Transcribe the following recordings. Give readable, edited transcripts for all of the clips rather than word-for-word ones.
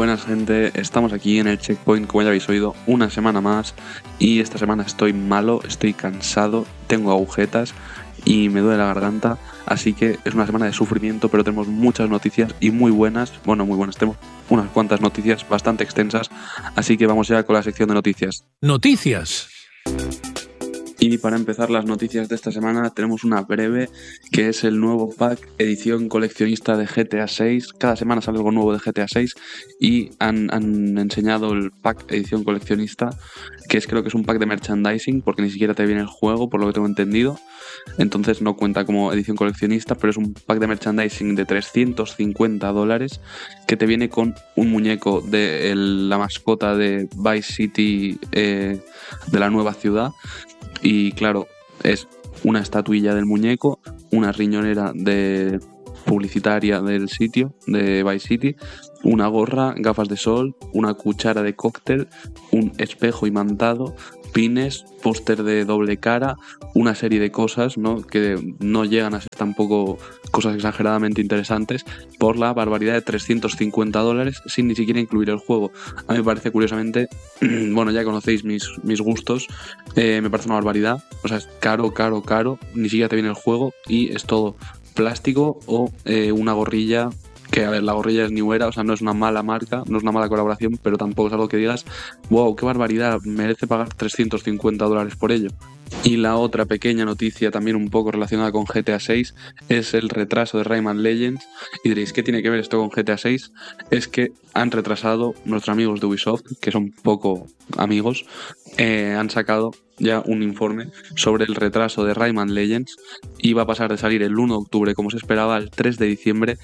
buenas, gente, estamos aquí en el Checkpoint, como ya habéis oído, una semana más, y esta semana estoy malo, estoy cansado, tengo agujetas y me duele la garganta, así que es una semana de sufrimiento, pero tenemos muchas noticias y muy buenas, tenemos unas cuantas noticias bastante extensas, así que vamos ya con la sección de noticias. Noticias. Y para empezar las noticias de esta semana tenemos una breve, que es el nuevo pack edición coleccionista de GTA 6. Cada semana sale algo nuevo de GTA 6 y han enseñado el pack edición coleccionista, creo que es un pack de merchandising, porque ni siquiera te viene el juego, por lo que tengo entendido. Entonces no cuenta como edición coleccionista, pero es un pack de merchandising de $350 que te viene con un muñeco de la mascota de Vice City, de la nueva ciudad. Y claro, es una estatuilla del muñeco, una riñonera publicitaria del sitio, de Vice City, una gorra, gafas de sol, una cuchara de cóctel, un espejo imantado, pines, póster de doble cara, una serie de cosas, ¿no?, que no llegan a ser tampoco cosas exageradamente interesantes, por la barbaridad de $350 sin ni siquiera incluir el juego. A mí me parece, curiosamente, ya conocéis mis gustos, me parece una barbaridad. O sea, es caro, ni siquiera te viene el juego y es todo plástico o una gorrilla. Que, a ver, la gorrilla es New Era, o sea, no es una mala marca, no es una mala colaboración, pero tampoco es algo que digas, wow, qué barbaridad, merece pagar $350 por ello. Y la otra pequeña noticia, también un poco relacionada con GTA 6, es el retraso de Rayman Legends. Y diréis, ¿qué tiene que ver esto con GTA 6? Es que han retrasado nuestros amigos de Ubisoft, que son poco amigos, han sacado ya un informe sobre el retraso de Rayman Legends y va a pasar de salir el 1 de octubre, como se esperaba, al 3 de diciembre,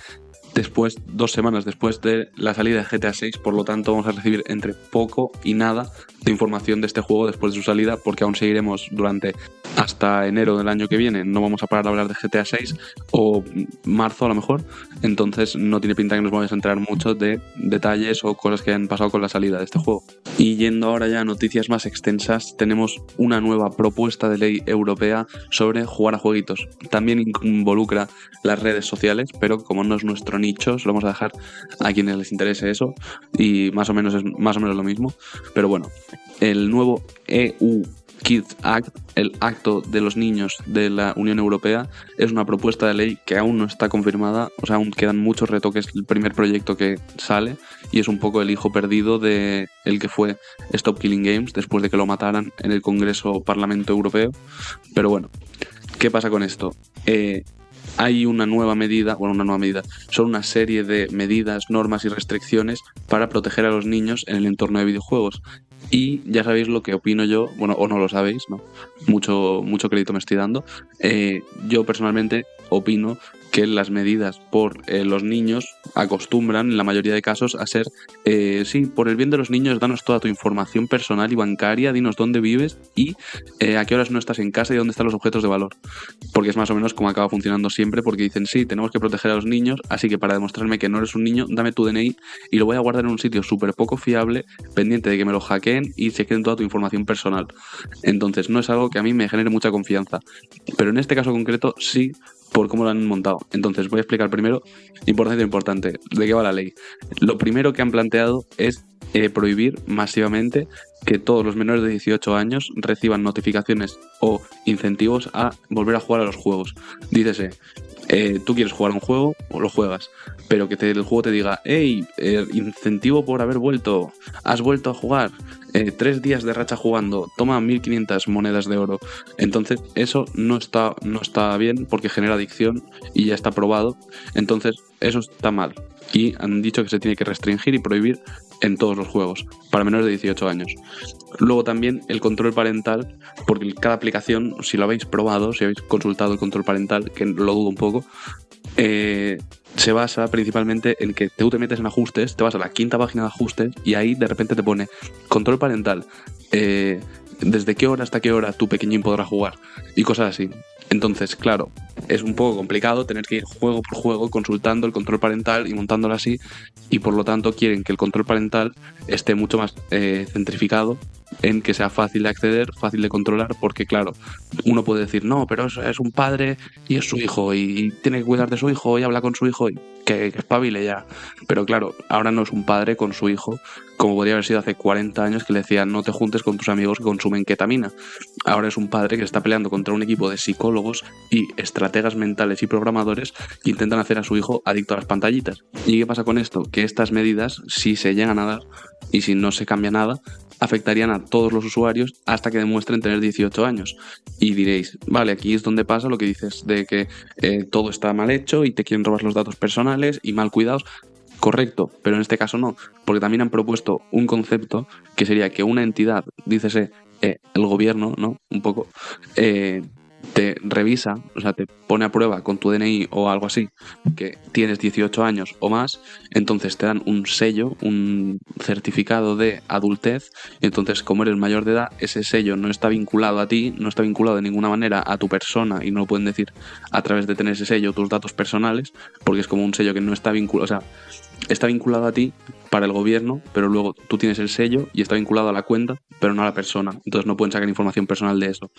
2 semanas después de la salida de GTA 6, por lo tanto vamos a recibir entre poco y nada de información de este juego después de su salida, porque aún seguiremos durante hasta enero del año que viene, no vamos a parar a hablar de GTA 6, o marzo a lo mejor, entonces no tiene pinta que nos vamos a enterar mucho de detalles o cosas que han pasado con la salida de este juego. Y yendo ahora ya a noticias más extensas, tenemos una nueva propuesta de ley europea sobre jugar a jueguitos. También involucra las redes sociales, pero como no es nuestro nicho, se lo vamos a dejar a quienes les interese eso, y más o menos es lo mismo. Pero bueno, el nuevo EU Kids Act, el acto de los niños de la Unión Europea, es una propuesta de ley que aún no está confirmada, o sea, aún quedan muchos retoques, el primer proyecto que sale, y es un poco el hijo perdido de el que fue Stop Killing Games, después de que lo mataran en el Congreso Parlamento Europeo. Pero bueno, ¿qué pasa con esto? Hay una nueva medida, son una serie de medidas, normas y restricciones para proteger a los niños en el entorno de videojuegos. Y ya sabéis lo que opino yo, o no lo sabéis, ¿no? Mucho crédito me estoy dando. Yo personalmente opino que las medidas por los niños acostumbran, en la mayoría de casos, a ser, sí, por el bien de los niños, danos toda tu información personal y bancaria, dinos dónde vives y a qué horas no estás en casa y dónde están los objetos de valor. Porque es más o menos como acaba funcionando siempre, porque dicen, sí, tenemos que proteger a los niños, así que para demostrarme que no eres un niño, dame tu DNI y lo voy a guardar en un sitio súper poco fiable, pendiente de que me lo hackeen y se queden toda tu información personal. Entonces no es algo que a mí me genere mucha confianza. Pero en este caso concreto sí, por cómo lo han montado. Entonces voy a explicar primero, importante, de qué va la ley. Lo primero que han planteado es prohibir masivamente que todos los menores de 18 años reciban notificaciones o incentivos a volver a jugar a los juegos. Dícese, tú quieres jugar a un juego o lo juegas, pero que el juego te diga, hey, incentivo por haber vuelto, has vuelto a jugar, 3 días de racha jugando, toma 1.500 monedas de oro. Entonces eso no está bien, porque genera adicción y ya está probado. Entonces eso está mal y han dicho que se tiene que restringir y prohibir en todos los juegos para menores de 18 años. Luego también el control parental, porque cada aplicación, si lo habéis probado, si habéis consultado el control parental, que lo dudo un poco, se basa principalmente en que tú te metes en ajustes, te vas a la 5ª página de ajustes y ahí de repente te pone control parental, desde qué hora hasta qué hora tu pequeñín podrá jugar y cosas así. Entonces, claro, es un poco complicado tener que ir juego por juego consultando el control parental y montándolo así, y por lo tanto quieren que el control parental esté mucho más centrificado en que sea fácil de acceder, fácil de controlar, porque claro, uno puede decir, no, pero es un padre y es su hijo y tiene que cuidar de su hijo y habla con su hijo y que espabile ya. Pero claro, ahora no es un padre con su hijo, como podría haber sido hace 40 años que le decían no te juntes con tus amigos que consumen ketamina. Ahora es un padre que está peleando contra un equipo de psicólogos y estrategas mentales y programadores que intentan hacer a su hijo adicto a las pantallitas. ¿Y qué pasa con esto? Que estas medidas, si se llegan a dar y si no se cambia nada, afectarían a todos los usuarios hasta que demuestren tener 18 años. Y diréis, vale, aquí es donde pasa lo que dices de que todo está mal hecho y te quieren robar los datos personales y mal cuidados. Correcto, pero en este caso no, porque también han propuesto un concepto que sería que una entidad, dícese el gobierno, ¿no? Un poco, te revisa, o sea, te pone a prueba con tu DNI o algo así, que tienes 18 años o más, entonces te dan un sello, un certificado de adultez, entonces como eres mayor de edad, ese sello no está vinculado a ti, no está vinculado de ninguna manera a tu persona y no lo pueden decir a través de tener ese sello tus datos personales, porque es como un sello que no está vinculado, o sea, está vinculado a ti para el gobierno, pero luego tú tienes el sello y está vinculado a la cuenta, pero no a la persona. Entonces no pueden sacar información personal de eso.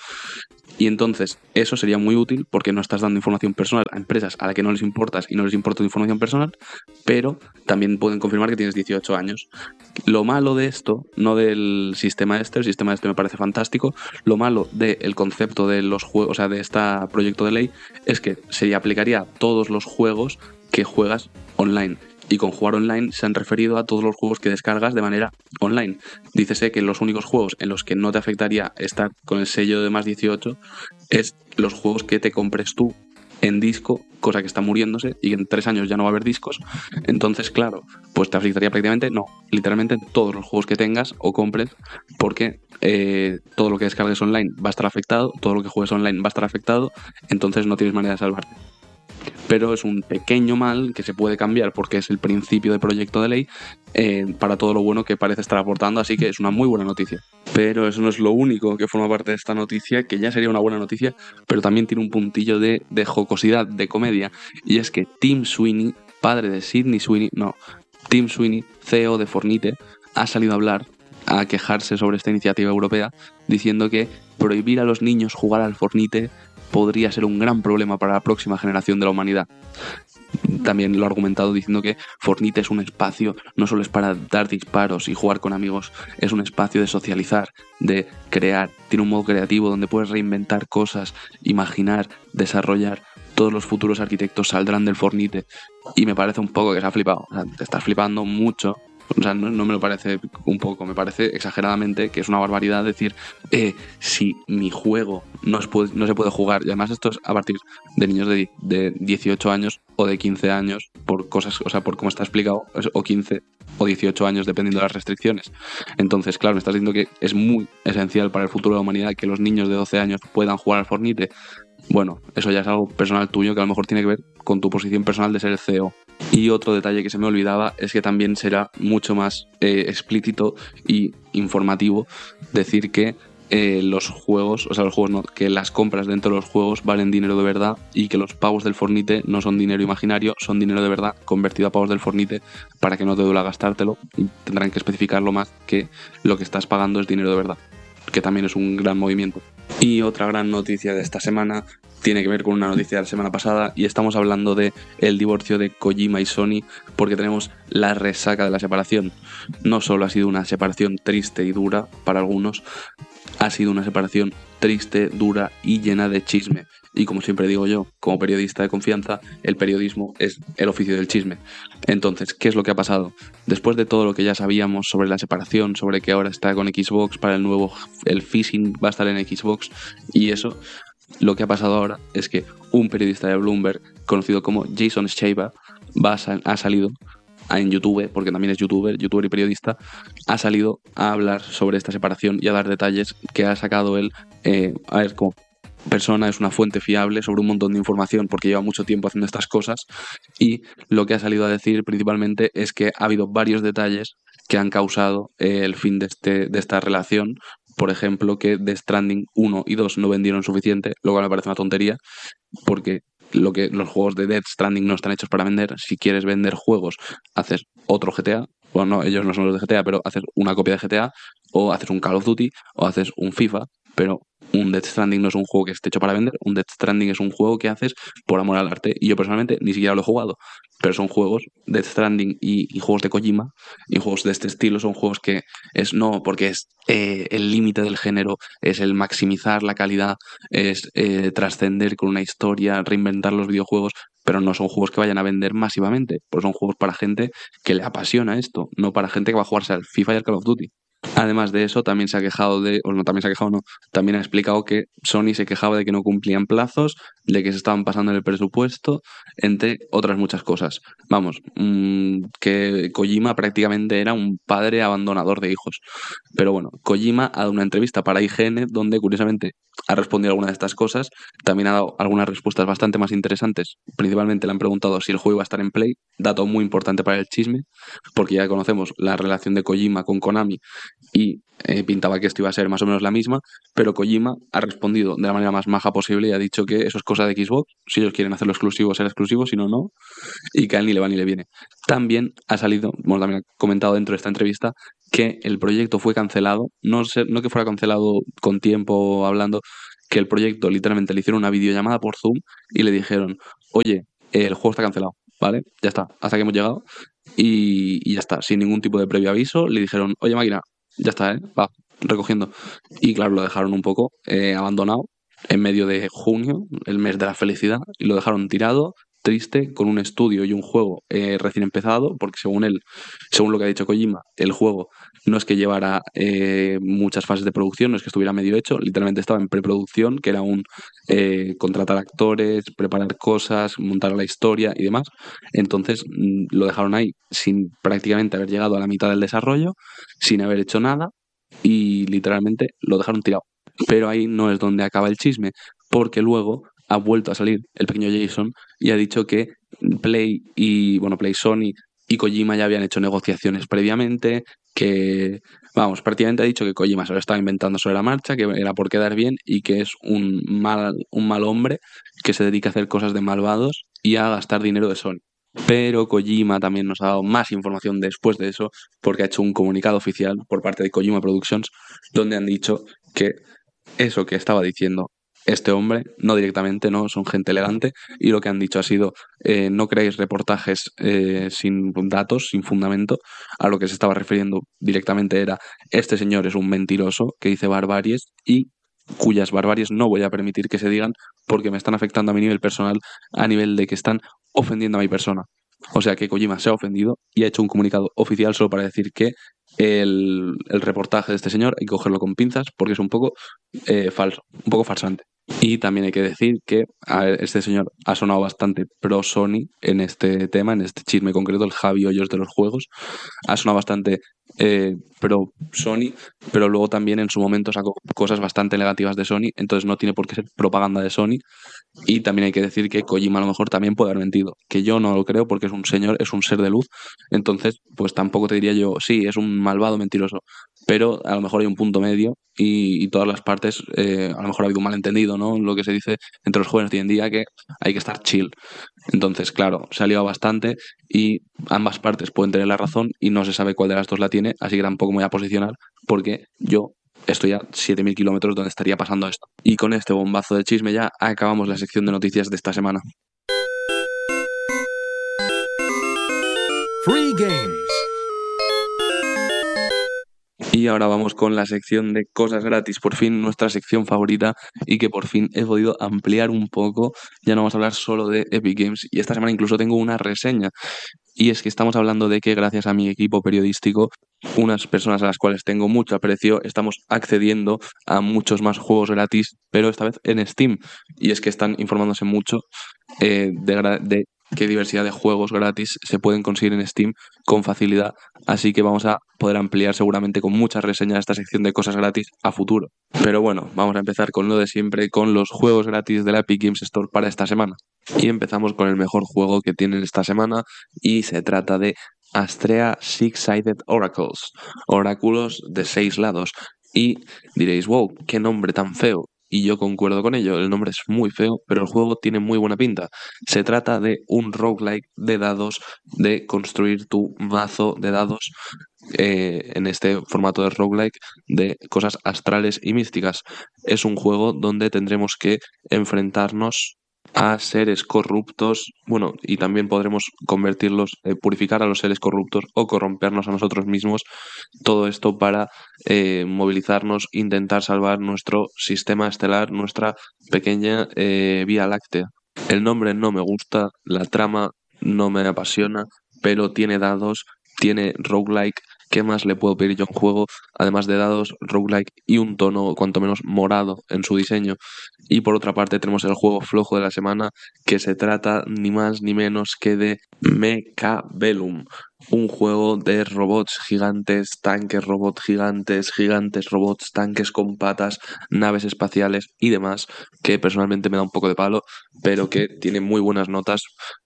Y entonces eso sería muy útil porque no estás dando información personal a empresas a las que no les importas y no les importa tu información personal, pero también pueden confirmar que tienes 18 años. Lo malo de esto, no del sistema este, el sistema este me parece fantástico, lo malo del concepto de los juegos, o sea, de este proyecto de ley, es que se aplicaría a todos los juegos que juegas online. Y con jugar online se han referido a todos los juegos que descargas de manera online. Dícese que los únicos juegos en los que no te afectaría estar con el sello de más 18 es los juegos que te compres tú en disco, cosa que está muriéndose y que en 3 años ya no va a haber discos. Entonces, claro, pues te afectaría prácticamente, no, literalmente todos los juegos que tengas o compres, porque todo lo que descargues online va a estar afectado, todo lo que juegues online va a estar afectado, entonces no tienes manera de salvarte. Pero es un pequeño mal que se puede cambiar porque es el principio del proyecto de ley para todo lo bueno que parece estar aportando, así que es una muy buena noticia. Pero eso no es lo único que forma parte de esta noticia, que ya sería una buena noticia, pero también tiene un puntillo de jocosidad, de comedia, y es que Tim Sweeney, padre de Sydney Sweeney, no, Tim Sweeney, CEO de Fortnite, ha salido a hablar, a quejarse sobre esta iniciativa europea, diciendo que prohibir a los niños jugar al Fortnite podría ser un gran problema para la próxima generación de la humanidad. También lo ha argumentado diciendo que Fortnite es un espacio, no solo es para dar disparos y jugar con amigos, es un espacio de socializar, de crear, tiene un modo creativo donde puedes reinventar cosas, imaginar, desarrollar. Todos los futuros arquitectos saldrán del Fortnite y me parece un poco que se ha flipado, o sea, te estás flipando mucho. O sea, no me lo parece un poco, me parece exageradamente que es una barbaridad decir si mi juego no se puede jugar, y además esto es a partir de niños de 18 años o de 15 años, por cosas, o sea, por cómo está explicado, o 15 o 18 años dependiendo de las restricciones. Entonces, claro, me estás diciendo que es muy esencial para el futuro de la humanidad que los niños de 12 años puedan jugar al Fortnite. Bueno, eso ya es algo personal tuyo que a lo mejor tiene que ver con tu posición personal de ser el CEO. Y otro detalle que se me olvidaba es que también será mucho más explícito y informativo decir que los juegos, o sea, los juegos no, que las compras dentro de los juegos valen dinero de verdad y que los pagos del Fortnite no son dinero imaginario, son dinero de verdad convertido a pagos del Fortnite para que no te duela gastártelo y tendrán que especificarlo más que lo que estás pagando es dinero de verdad, que también es un gran movimiento. Y otra gran noticia de esta semana tiene que ver con una noticia de la semana pasada y estamos hablando de el divorcio de Kojima y Sony porque tenemos la resaca de la separación. No solo ha sido una separación triste y dura para algunos, ha sido una separación triste, dura y llena de chisme. Y como siempre digo yo, como periodista de confianza, el periodismo es el oficio del chisme. Entonces, ¿qué es lo que ha pasado? Después de todo lo que ya sabíamos sobre la separación, sobre que ahora está con Xbox para el phishing va a estar en Xbox y eso, lo que ha pasado ahora es que un periodista de Bloomberg, conocido como Jason Schreiber, ha salido en YouTube, porque también es youtuber y periodista, ha salido a hablar sobre esta separación y a dar detalles que ha sacado él, a ver, como persona es una fuente fiable sobre un montón de información porque lleva mucho tiempo haciendo estas cosas y lo que ha salido a decir principalmente es que ha habido varios detalles que han causado el fin de esta relación. Por ejemplo, que Death Stranding 1 y 2 no vendieron suficiente, lo cual me parece una tontería porque los juegos de Death Stranding no están hechos para vender. Si quieres vender juegos, haces otro GTA. Bueno, no, ellos no son los de GTA, pero haces una copia de GTA o haces un Call of Duty o haces un FIFA, pero un Death Stranding no es un juego que esté hecho para vender, un Death Stranding es un juego que haces por amor al arte. Y yo personalmente ni siquiera lo he jugado, pero son juegos, Death Stranding y juegos de Kojima, y juegos de este estilo son juegos que es no porque es el límite del género, es el maximizar la calidad, es trascender con una historia, reinventar los videojuegos, pero no son juegos que vayan a vender masivamente, pues son juegos para gente que le apasiona esto, no para gente que va a jugarse al FIFA y al Call of Duty. Además de eso, también se ha quejado o no, también se ha quejado, no, también ha explicado que Sony se quejaba de que no cumplían plazos, de que se estaban pasando en el presupuesto, entre otras muchas cosas. Vamos, que Kojima prácticamente era un padre abandonador de hijos. Pero bueno, Kojima ha dado una entrevista para IGN donde curiosamente ha respondido algunas de estas cosas, también ha dado algunas respuestas bastante más interesantes. Principalmente le han preguntado si el juego iba a estar en Play, dato muy importante para el chisme, porque ya conocemos la relación de Kojima con Konami y pintaba que esto iba a ser más o menos la misma, pero Kojima ha respondido de la manera más maja posible y ha dicho que eso es cosa de Xbox, si ellos quieren hacerlo exclusivo será exclusivo, si no, no, y que a él ni le va ni le viene. También ha salido, bueno, también ha comentado dentro de esta entrevista que el proyecto fue cancelado, no que fuera cancelado con tiempo hablando, que el proyecto literalmente le hicieron una videollamada por Zoom y le dijeron, oye, el juego está cancelado, ¿vale? Ya está, hasta que hemos llegado y ya está, sin ningún tipo de previo aviso, le dijeron, oye máquina, ya está, va, recogiendo. Y claro, lo dejaron un poco abandonado en medio de junio, el mes de la felicidad, y lo dejaron tirado, triste, con un estudio y un juego recién empezado, porque según él, según lo que ha dicho Kojima, el juego no es que llevara muchas fases de producción, no es que estuviera medio hecho, literalmente estaba en preproducción, que era un contratar actores, preparar cosas, montar la historia y demás. Entonces lo dejaron ahí sin prácticamente haber llegado a la mitad del desarrollo, sin haber hecho nada y literalmente lo dejaron tirado. Pero ahí no es donde acaba el chisme, porque luego ha vuelto a salir el pequeño Jason y ha dicho que Play Sony y Kojima ya habían hecho negociaciones previamente, que, vamos, prácticamente ha dicho que Kojima se lo estaba inventando sobre la marcha, que era por quedar bien y que es un mal hombre que se dedica a hacer cosas de malvados y a gastar dinero de Sony. Pero Kojima también nos ha dado más información después de eso, porque ha hecho un comunicado oficial por parte de Kojima Productions, donde han dicho que eso que estaba diciendo este hombre, no directamente, no, son gente elegante, y lo que han dicho ha sido, no creéis reportajes sin datos, sin fundamento, a lo que se estaba refiriendo directamente era, este señor es un mentiroso que dice barbaries y cuyas barbaries no voy a permitir que se digan porque me están afectando a mi nivel personal, a nivel de que están ofendiendo a mi persona. O sea que Kojima se ha ofendido y ha hecho un comunicado oficial solo para decir que el reportaje de este señor hay que cogerlo con pinzas porque es un poco falso, un poco farsante. Y también hay que decir que a ver, este señor ha sonado bastante pro Sony en este tema, en este chisme concreto, el Javi Hoyos de los juegos. Ha sonado bastante pro Sony, pero luego también en su momento sacó cosas bastante negativas de Sony, entonces no tiene por qué ser propaganda de Sony. Y también hay que decir que Kojima a lo mejor también puede haber mentido, que yo no lo creo porque es un señor, es un ser de luz, entonces pues tampoco te diría yo, sí, es un malvado mentiroso, pero a lo mejor hay un punto medio y todas las partes, a lo mejor ha habido un malentendido, ¿no? Lo que se dice entre los jóvenes de hoy en día que hay que estar chill. Entonces, claro, se ha liado bastante y ambas partes pueden tener la razón y no se sabe cuál de las dos la tiene, así que tampoco me voy a posicionar porque yo estoy a 7.000 kilómetros donde estaría pasando esto. Y con este bombazo de chisme ya acabamos la sección de noticias de esta semana. Free Games. Y ahora vamos con la sección de cosas gratis, por fin nuestra sección favorita y que por fin he podido ampliar un poco. Ya no vamos a hablar solo de Epic Games y esta semana incluso tengo una reseña. Y es que estamos hablando de que gracias a mi equipo periodístico, unas personas a las cuales tengo mucho aprecio, estamos accediendo a muchos más juegos gratis, pero esta vez en Steam. Y es que están informándose mucho de qué diversidad de juegos gratis se pueden conseguir en Steam con facilidad. Así que vamos a poder ampliar seguramente con muchas reseñas esta sección de cosas gratis a futuro. Pero bueno, vamos a empezar con lo de siempre, con los juegos gratis de la Epic Games Store para esta semana. Y empezamos con el mejor juego que tienen esta semana y se trata de Astrea Six-Sided Oracles, oráculos de 6 lados. Y diréis, wow, qué nombre tan feo. Y yo concuerdo con ello, el nombre es muy feo, pero el juego tiene muy buena pinta. Se trata de un roguelike de dados, de construir tu mazo de dados en este formato de roguelike de cosas astrales y místicas. Es un juego donde tendremos que enfrentarnos a seres corruptos, bueno, y también podremos convertirlos, purificar a los seres corruptos o corrompernos a nosotros mismos. Todo esto para movilizarnos, intentar salvar nuestro sistema estelar, nuestra pequeña Vía Láctea. El nombre no me gusta, la trama no me apasiona, pero tiene dados, tiene roguelike. ¿Qué más le puedo pedir yo a un juego? Además de dados, roguelike y un tono cuanto menos morado en su diseño. Y por otra parte tenemos el juego flojo de la semana, que se trata ni más ni menos que de Mechabellum, un juego de robots gigantes, tanques robots gigantes, gigantes robots, tanques con patas, naves espaciales y demás, que personalmente me da un poco de palo, pero que tiene muy buenas notas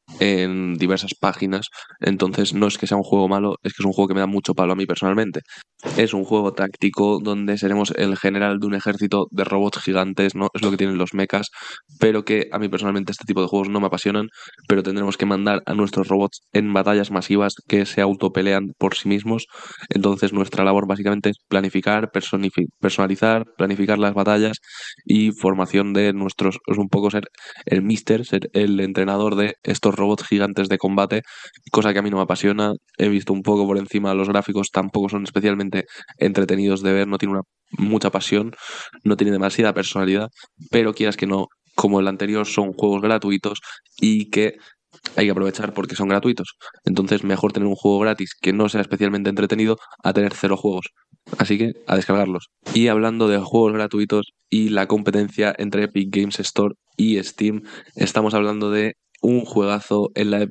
en diversas páginas. Entonces no es que sea un juego malo, es que es un juego que me da mucho palo a mí personalmente. Es un juego táctico donde seremos el general de un ejército de robots gigantes, ¿no? Es lo que tienen los mechas, pero que a mí personalmente este tipo de juegos no me apasionan, pero tendremos que mandar a nuestros robots en batallas masivas que se autopelean por sí mismos. Entonces nuestra labor básicamente es planificar, personalizar, planificar las batallas y formación de nuestros, es un poco ser el mister, ser el entrenador de estos robots gigantes de combate, cosa que a mí no me apasiona. He visto un poco por encima los gráficos, tampoco son especialmente entretenidos de ver, no tiene mucha pasión, no tiene demasiada personalidad, pero quieras que no, como el anterior, son juegos gratuitos y que hay que aprovechar porque son gratuitos. Entonces, mejor tener un juego gratis que no sea especialmente entretenido a tener 0 juegos. Así que a descargarlos. Y hablando de juegos gratuitos y la competencia entre Epic Games Store y Steam, estamos hablando de un juegazo en la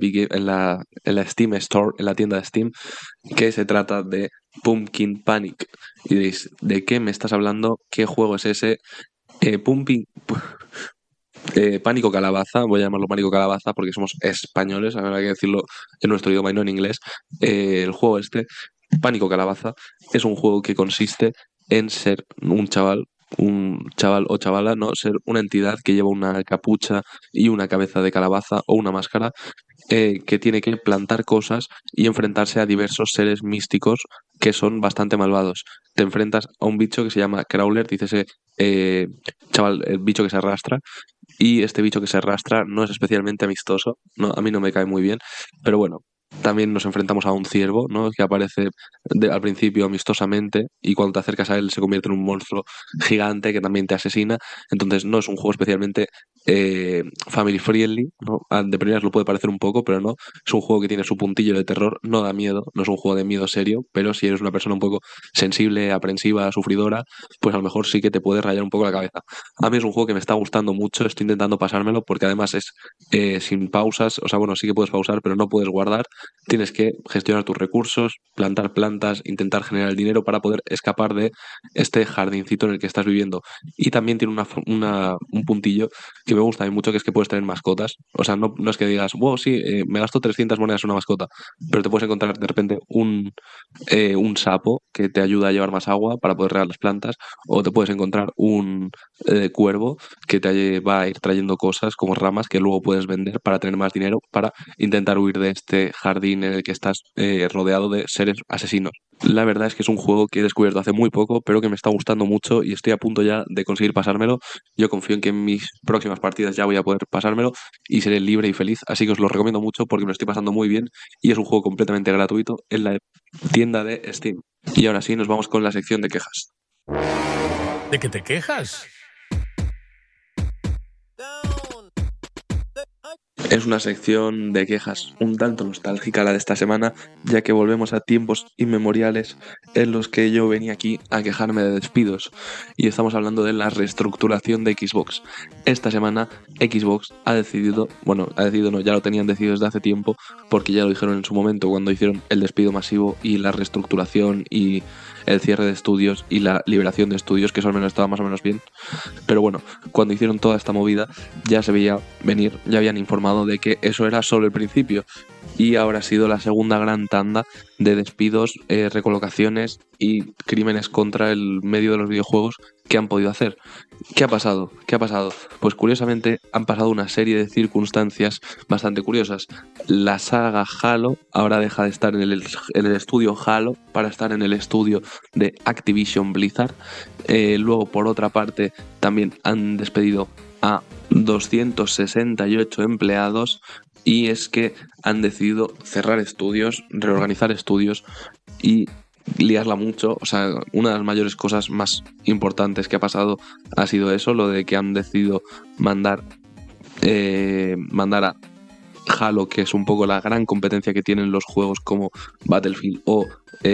en la Steam Store, en la tienda de Steam, que se trata de Pumpkin Panic. Y diréis, ¿de qué me estás hablando? ¿Qué juego es ese? Pánico Calabaza, voy a llamarlo Pánico Calabaza porque somos españoles, habrá que decirlo en nuestro idioma y no en inglés. El juego este, Pánico Calabaza, es un juego que consiste en ser un chaval o chavala, ¿no? Ser una entidad que lleva una capucha y una cabeza de calabaza o una máscara, que tiene que plantar cosas y enfrentarse a diversos seres místicos que son bastante malvados. Te enfrentas a un bicho que se llama Crawler, dice ese chaval, el bicho que se arrastra, y este bicho que se arrastra no es especialmente amistoso, no, a mí no me cae muy bien, pero bueno. También nos enfrentamos a un ciervo, ¿no? Que aparece al principio amistosamente y cuando te acercas a él se convierte en un monstruo gigante que también te asesina. Entonces no es un juego especialmente family friendly, ¿no? De primeras lo puede parecer un poco, pero no. Es un juego que tiene su puntillo de terror, no da miedo, no es un juego de miedo serio, pero si eres una persona un poco sensible, aprensiva, sufridora, pues a lo mejor sí que te puede rayar un poco la cabeza. A mí es un juego que me está gustando mucho, estoy intentando pasármelo porque además es sin pausas, o sea, bueno, sí que puedes pausar, pero no puedes guardar. Tienes que gestionar tus recursos, plantar plantas, intentar generar el dinero para poder escapar de este jardincito en el que estás viviendo. Y también tiene un puntillo que me gusta a mí mucho, que es que puedes tener mascotas. O sea, no es que digas, wow, sí, me gasto 300 monedas en una mascota, pero te puedes encontrar de repente un sapo que te ayuda a llevar más agua para poder regar las plantas, o te puedes encontrar un cuervo que te va a ir trayendo cosas como ramas que luego puedes vender para tener más dinero, para intentar huir de este jardín en el que estás rodeado de seres asesinos. La verdad es que es un juego que he descubierto hace muy poco, pero que me está gustando mucho y estoy a punto ya de conseguir pasármelo. Yo confío en que en mis próximas partidas ya voy a poder pasármelo y seré libre y feliz, así que os lo recomiendo mucho porque me lo estoy pasando muy bien y es un juego completamente gratuito en la tienda de Steam. Y ahora sí, nos vamos con la sección de quejas. ¿De qué te quejas? Es una sección de quejas un tanto nostálgica la de esta semana, ya que volvemos a tiempos inmemoriales en los que yo venía aquí a quejarme de despidos, y estamos hablando de la reestructuración de Xbox. Esta semana Xbox ha decidido no, ya lo tenían decidido desde hace tiempo, porque ya lo dijeron en su momento cuando hicieron el despido masivo y la reestructuración y el cierre de estudios y la liberación de estudios, que eso al menos estaba más o menos bien. Pero bueno, cuando hicieron toda esta movida ya se veía venir, ya habían informado tono de que eso era solo el principio y ahora ha sido la segunda gran tanda de despidos, recolocaciones y crímenes contra el medio de los videojuegos que han podido hacer. ¿Qué ha pasado? Pues curiosamente han pasado una serie de circunstancias bastante curiosas. La saga Halo ahora deja de estar en el estudio Halo para estar en el estudio de Activision Blizzard. Luego, por otra parte, también han despedido a 268 empleados y es que han decidido cerrar estudios, reorganizar estudios y liarla mucho. O sea, una de las mayores cosas más importantes que ha pasado ha sido eso, lo de que han decidido mandar a Halo, que es un poco la gran competencia que tienen los juegos como Battlefield o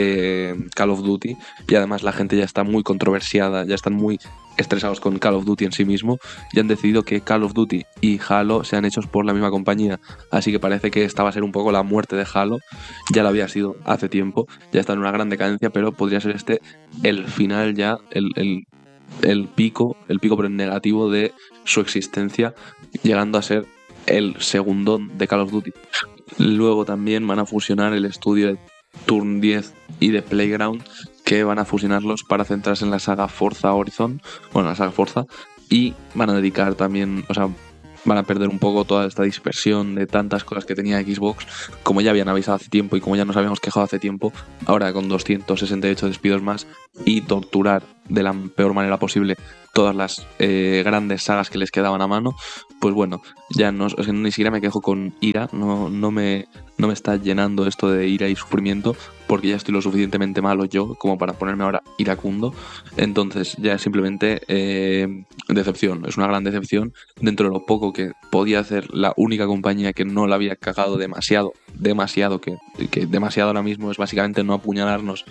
Call of Duty, y además la gente ya está muy controversiada, ya están muy estresados con Call of Duty en sí mismo, y han decidido que Call of Duty y Halo sean hechos por la misma compañía, así que parece que esta va a ser un poco la muerte de Halo. Ya lo había sido hace tiempo, ya está en una gran decadencia, pero podría ser este el final ya, el pico pero en negativo de su existencia, llegando a ser el segundón de Call of Duty. Luego también van a fusionar el estudio de Turn 10 y de Playground, que van a fusionarlos para centrarse en la saga Forza Horizon, la saga Forza, y van a dedicar también, van a perder un poco toda esta dispersión de tantas cosas que tenía Xbox, como ya habían avisado hace tiempo y como ya nos habíamos quejado hace tiempo. Ahora con 268 despidos más y torturar de la peor manera posible todas las grandes sagas que les quedaban a mano, pues bueno, ya no, ni siquiera me quejo con ira, no me está llenando esto de ira y sufrimiento, porque ya estoy lo suficientemente malo yo como para ponerme ahora iracundo. Entonces ya es simplemente decepción, es una gran decepción dentro de lo poco que podía hacer la única compañía que no la había cagado demasiado, que demasiado ahora mismo es básicamente no apuñalarnos,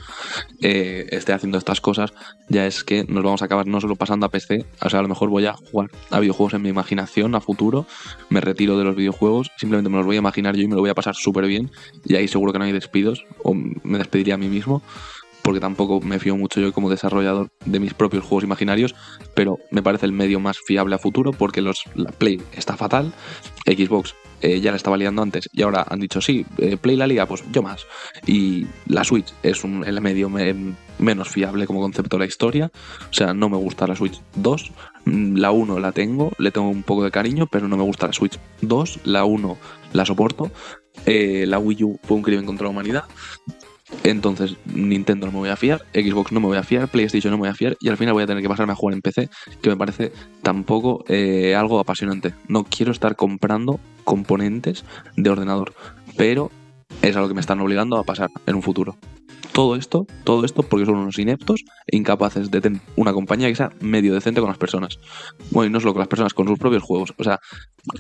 esté haciendo estas cosas. Ya es que nos vamos a acabar no solo pasando a PC, a lo mejor voy a jugar a videojuegos en mi imaginación a futuro, me retiro de los videojuegos, simplemente me los voy a imaginar yo y me lo voy a pasar súper bien, y ahí seguro que no hay despidos, o me despediría a mí mismo, porque tampoco me fío mucho yo como desarrollador de mis propios juegos imaginarios, pero me parece el medio más fiable a futuro, porque la Play está fatal, Xbox ya la estaba liando antes y ahora han dicho sí, Play la liga, pues yo más, y la Switch es el medio menos fiable como concepto de la historia. O sea, no me gusta la Switch 2, la 1 le tengo un poco de cariño, pero no me gusta la Switch 2, la 1 la soporto, la Wii U fue un crimen contra la humanidad. Entonces Nintendo no me voy a fiar, Xbox no me voy a fiar, PlayStation no me voy a fiar, y al final voy a tener que pasarme a jugar en PC, que me parece tampoco algo apasionante. No quiero estar comprando componentes de ordenador, pero es algo que me están obligando a pasar en un futuro. Todo esto porque son unos ineptos e incapaces de tener una compañía que sea medio decente con las personas. Bueno, y no solo con las personas, con sus propios juegos. O sea,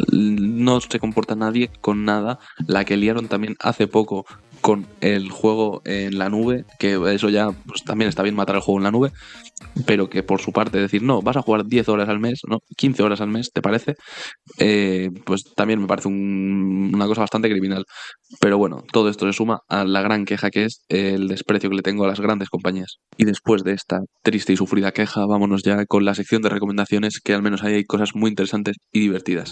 no se comporta nadie con nada. La que liaron también hace poco con el juego en la nube, que eso ya pues también está bien matar el juego en la nube, pero que por su parte decir, no, vas a jugar 10 horas al mes, no, 15 horas al mes, ¿te parece? Pues también me parece una cosa bastante criminal. Pero bueno, todo esto se suma a la gran queja que es el desprecio que le tengo a las grandes compañías. Y después de esta triste y sufrida queja, vámonos ya con la sección de recomendaciones, que al menos ahí hay cosas muy interesantes y divertidas.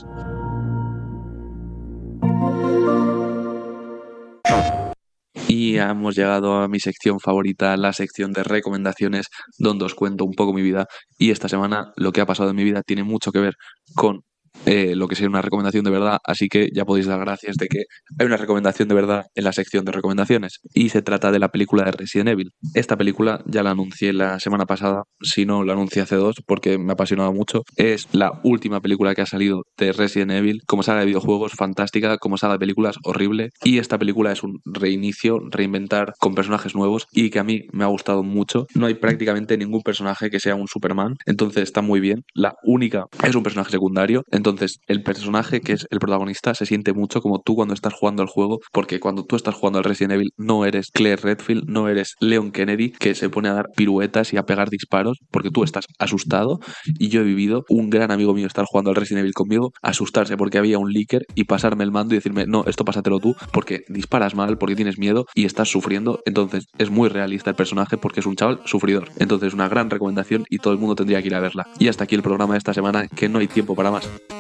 Y hemos llegado a mi sección favorita, la sección de recomendaciones, donde os cuento un poco mi vida. Y esta semana lo que ha pasado en mi vida tiene mucho que ver con lo que sería una recomendación de verdad, así que ya podéis dar gracias de que hay una recomendación de verdad en la sección de recomendaciones, y se trata de la película de Resident Evil. Esta película ya la anuncié la semana pasada, si no la anuncié hace 2 porque me ha apasionado mucho. Es la última película que ha salido de Resident Evil, como saga de videojuegos fantástica, como saga de películas horrible, y esta película es un reinicio, reinventar con personajes nuevos, y que a mí me ha gustado mucho. No hay prácticamente ningún personaje que sea un Superman, entonces está muy bien. La única es un personaje secundario, entonces el personaje que es el protagonista se siente mucho como tú cuando estás jugando al juego, porque cuando tú estás jugando al Resident Evil no eres Claire Redfield, no eres Leon Kennedy, que se pone a dar piruetas y a pegar disparos, porque tú estás asustado. Y yo he vivido un gran amigo mío estar jugando al Resident Evil conmigo, asustarse porque había un leaker y pasarme el mando y decirme, no, esto pásatelo tú, porque disparas mal, porque tienes miedo y estás sufriendo. Entonces es muy realista el personaje, porque es un chaval sufridor. Entonces una gran recomendación y todo el mundo tendría que ir a verla. Y hasta aquí el programa de esta semana, que no hay tiempo para más.